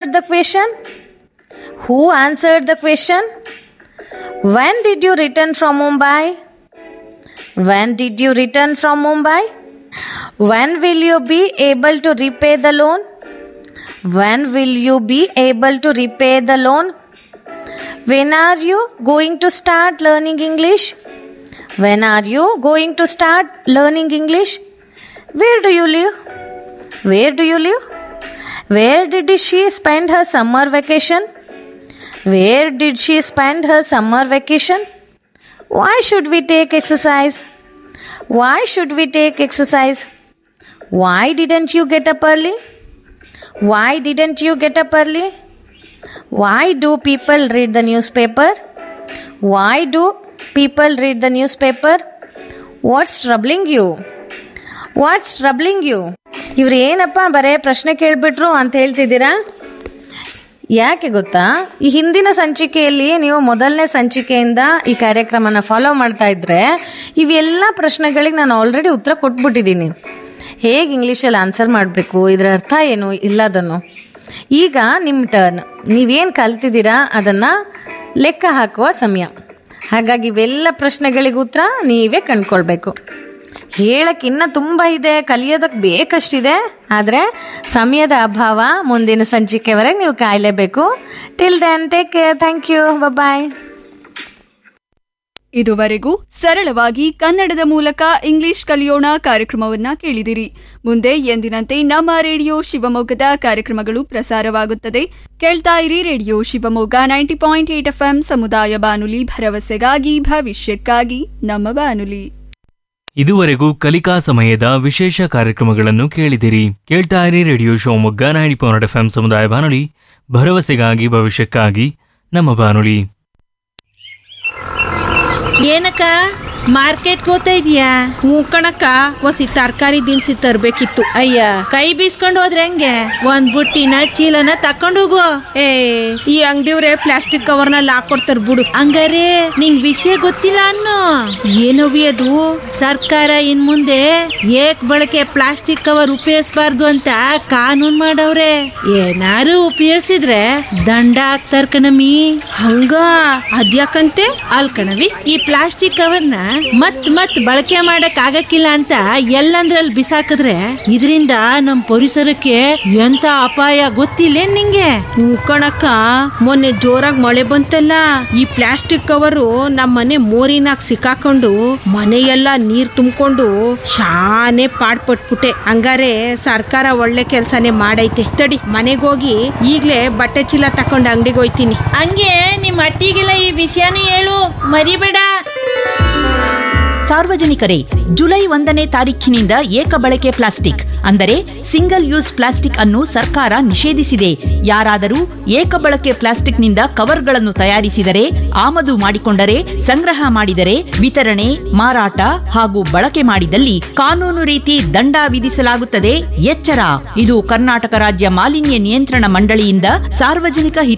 answered the question? Who answered the question? When did you return from Mumbai? When did you return from Mumbai? When will you be able to repay the loan? When will you be able to repay the loan? When are you going to start learning English? When are you going to start learning English? Where do you live? Where do you live? Where did she spend her summer vacation? Where did she spend her summer vacation? Why should we take exercise? Why should we take exercise? Why didn't you get up early? Why didn't you get up early? Why do people read the newspaper? Why do people read the newspaper? What's troubling you? What's troubling you? ಇವ್ರು ಏನಪ್ಪ ಬರೇ ಪ್ರಶ್ನೆ ಕೇಳಿಬಿಟ್ರು ಅಂತ ಹೇಳ್ತಿದ್ದೀರಾ? ಯಾಕೆ ಗೊತ್ತಾ, ಈ ಹಿಂದಿನ ಸಂಚಿಕೆಯಲ್ಲಿ ನೀವು ಮೊದಲನೇ ಸಂಚಿಕೆಯಿಂದ ಈ ಕಾರ್ಯಕ್ರಮನ ಫಾಲೋ ಮಾಡ್ತಾ ಇದ್ರೆ ಇವೆಲ್ಲ ಪ್ರಶ್ನೆಗಳಿಗೆ ನಾನು ಆಲ್ರೆಡಿ ಉತ್ತರ ಕೊಟ್ಬಿಟ್ಟಿದ್ದೀನಿ. ಹೇಗೆ ಇಂಗ್ಲೀಷಲ್ಲಿ ಆನ್ಸರ್ ಮಾಡಬೇಕು, ಇದರ ಅರ್ಥ ಏನು ಇಲ್ಲದನ್ನು. ಈಗ ನಿಮ್ಮ ಟರ್ನ್, ನೀವೇನು ಕಲ್ತಿದ್ದೀರಾ ಅದನ್ನು ಲೆಕ್ಕ ಹಾಕುವ ಸಮಯ. ಹಾಗಾಗಿ ಇವೆಲ್ಲ ಪ್ರಶ್ನೆಗಳಿಗೆ ಉತ್ತರ ನೀವೇ ಕಂಡ್ಕೊಳ್ಬೇಕು. ಹೇಳಕ್ಕೆ ಇನ್ನೂ ತುಂಬ ಇದೆ, ಕಲಿಯೋದಕ್ಕೆ ಬೇಕಷ್ಟಿದೆ. ಆದರೆ ಸಮಯದ ಅಭಾವ, ಮುಂದಿನ ಸಂಚಿಕೆವರೆಗೆ ನೀವು ಕಾಯಲೇಬೇಕು. Till then take care. Thank you. ಬಾಯ್. ಇದುವರೆಗೂ ಸರಳವಾಗಿ ಕನ್ನಡದ ಮೂಲಕ ಇಂಗ್ಲಿಷ್ ಕಲಿಯೋಣ ಕಾರ್ಯಕ್ರಮವನ್ನ ಕೇಳಿದಿರಿ. ಮುಂದೆ ಎಂದಿನಂತೆ ನಮ್ಮ ರೇಡಿಯೋ ಶಿವಮೊಗ್ಗದ ಕಾರ್ಯಕ್ರಮಗಳು ಪ್ರಸಾರವಾಗುತ್ತದೆ. ಕೇಳ್ತಾ ಇರಿ ರೇಡಿಯೋ ಶಿವಮೊಗ್ಗ 90.8 FM ಸಮುದಾಯ ಬಾನುಲಿ, ಭರವಸೆಗಾಗಿ ಭವಿಷ್ಯಕ್ಕಾಗಿ ನಮ್ಮ ಬಾನುಲಿ. ಇದುವರೆಗೂ ಕಲಿಕಾ ಸಮಯದ ವಿಶೇಷ ಕಾರ್ಯಕ್ರಮಗಳನ್ನು ಕೇಳಿದಿರಿ. ಕೇಳ್ತಾ ಇರಿ ರೇಡಿಯೋ ಶಿವಮೊಗ್ಗ 90.8 FM ಸಮುದಾಯ ಬಾನುಲಿ, ಭರವಸೆಗಾಗಿ ಭವಿಷ್ಯಕ್ಕಾಗಿ ನಮ್ಮ ಬಾನುಲಿ. ಏನಕ್ಕ ಮಾರ್ಕೆಟ್ ಹೋಗ್ತಾ ಇದೀಯಾ? ಹ್ಞೂ ಕಣಕ್ಕ, ಒಸಿ ತರಕಾರಿ ದಿನಸಿ ತರ್ಬೇಕಿತ್ತು. ಅಯ್ಯ, ಕೈ ಬೀಸ್ಕೊಂಡು ಹೋದ್ರೆ ಹೆಂಗೆ? ಒಂದ್ ಬುಟ್ಟಿನ ಚೀಲನ ತಕೊಂಡು ಹೋಗು. ಏ, ಈ ಅಂಗಡಿಯವ್ರೆ ಪ್ಲಾಸ್ಟಿಕ್ ಕವರ್ನಲ್ಲಿ ಹಾಕೊಡ್ತಾರ ಬಿಡು. ಹಂಗಾರೆ ನಿಂಗ್ ವಿಷಯ ಗೊತ್ತಿಲ್ಲ ಅನ್ನೋ. ಏನವಿ ಅದು? ಸರ್ಕಾರ ಇನ್ ಮುಂದೆ ಏಕ್ ಬಳಕೆ ಪ್ಲಾಸ್ಟಿಕ್ ಕವರ್ ಉಪಯೋಗಿಸಬಾರ್ದು ಅಂತ ಕಾನೂನ್ ಮಾಡವ್ರೆ. ಏನಾರು ಉಪಯೋಗಿಸಿದ್ರೆ ದಂಡ ಹಾಕ್ತಾರ ಕಣಮಿ. ಹಂಗ ಅದ್ಯಾಕಂತೆ? ಅಲ್ ಕಣವಿ, ಈ ಪ್ಲಾಸ್ಟಿಕ್ ಕವರ್ನ ಮತ್ ಬಳಕೆ ಮಾಡಕ್ ಆಗಕ್ಕಿಲ್ಲ ಅಂತ ಎಲ್ಲಂದ್ರಲ್ಲಿ ಬಿಸಾಕಿದ್ರೆ ಇದರಿಂದ ನಮ್ ಪರಿಸರಕ್ಕೆ ಎಂತ ಅಪಾಯ ಗೊತ್ತಿಲ್ಲ ನಿಂಗೆ? ಹ್ಞೂ ಕಣಕ್ಕ, ಮೊನ್ನೆ ಜೋರಾಗಿ ಮಳೆ ಬಂತಲ್ಲ, ಈ ಪ್ಲಾಸ್ಟಿಕ್ ಕವರು ನಮ್ಮ ಮನೆ ಮೋರಿನಾಗ ಸಿಕ್ಕಾಕೊಂಡು ಮನೆಯೆಲ್ಲ ನೀರ್ ತುಂಬಿಕೊಂಡು ಶಾನೆ ಪಾಡ್ಪಟ್ಬಿಟ್ಟೆ. ಹಂಗಾರೆ ಸರ್ಕಾರ ಒಳ್ಳೆ ಕೆಲ್ಸನೇ ಮಾಡೈತೆ. ತಡಿ, ಮನೆಗೆ ಹೋಗಿ ಈಗ್ಲೇ ಬಟ್ಟೆ ಚೀಲ ತಕೊಂಡು ಅಂಗಡಿಗೆ ಹೋಯ್ತೀನಿ. ಹಂಗೆ ನಿಮ್ ಅಟ್ಟಿಗೆಲ್ಲ ಈ ವಿಷಯನೂ ಹೇಳು, ಮರಿಬೇಡ. ಸಾರ್ವಜನಿಕರೇ, ಜುಲೈ 1ನೇ ತಾರೀಖಿನಿಂದ ಏಕಬಳಕೆ ಪ್ಲಾಸ್ಟಿಕ್ ಅಂದರೆ ಸಿಂಗಲ್ ಯೂಸ್ ಪ್ಲಾಸ್ಟಿಕ್ ಅನ್ನು ಸರ್ಕಾರ ನಿಷೇಧಿಸಿದೆ. ಯಾರಾದರೂ ಏಕಬಳಕೆ ಪ್ಲಾಸ್ಟಿಕ್ನಿಂದ ಕವರ್ಗಳನ್ನು ತಯಾರಿಸಿದರೆ, ಆಮದು ಮಾಡಿಕೊಂಡರೆ, ಸಂಗ್ರಹ ಮಾಡಿದರೆ, ವಿತರಣೆ, ಮಾರಾಟ ಹಾಗೂ ಬಳಕೆ ಮಾಡಿದಲ್ಲಿ ಕಾನೂನು ರೀತಿ ದಂಡ ವಿಧಿಸಲಾಗುತ್ತದೆ. ಎಚ್ಚರ! ಇದು ಕರ್ನಾಟಕ ರಾಜ್ಯ ಮಾಲಿನ್ಯ ನಿಯಂತ್ರಣ ಮಂಡಳಿಯಿಂದ ಸಾರ್ವಜನಿಕ ಹಿತ